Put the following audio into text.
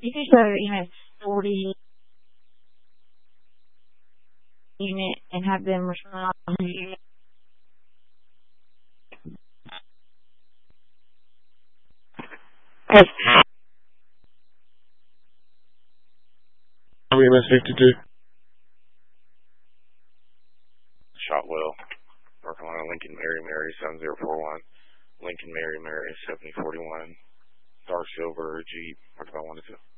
you could go, 40 unit and have them respond to you. Are we MS 52? Shotwell, North Carolina, Lincoln Mary 7041, Lincoln Mary 7041, Dark Silver Jeep, North Carolina 1 2.